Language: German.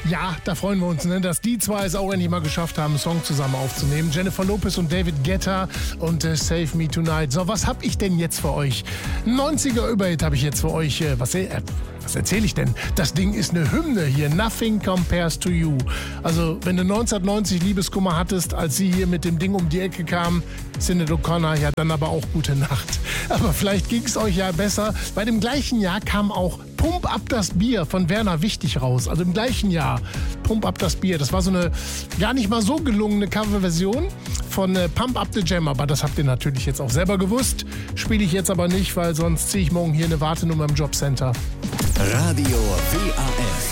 Ja, da freuen wir uns, ne, dass die zwei es auch endlich mal geschafft haben, einen Song zusammen aufzunehmen. Jennifer Lopez und David Guetta und Save Me Tonight. So, was hab ich denn jetzt für euch? 90er-Überhit habe ich jetzt für euch. Was erzähle ich denn? Das Ding ist eine Hymne hier. Nothing Compares to You. Also, wenn du 1990 Liebeskummer hattest, als sie hier mit dem Ding um die Ecke kam, Sinéad O'Connor, ja, dann aber auch gute Nacht. Aber vielleicht ging es euch ja besser. Bei dem gleichen Jahr kam auch Pump Up das Bier von Werner Wichtig raus. Also im gleichen Jahr. Pump Up das Bier. Das war so eine gar nicht mal so gelungene Coverversion von Pump Up the Jam. Aber das habt ihr natürlich jetzt auch selber gewusst. Spiele ich jetzt aber nicht, weil sonst ziehe ich morgen hier eine Wartenummer im Jobcenter. Radio WAF.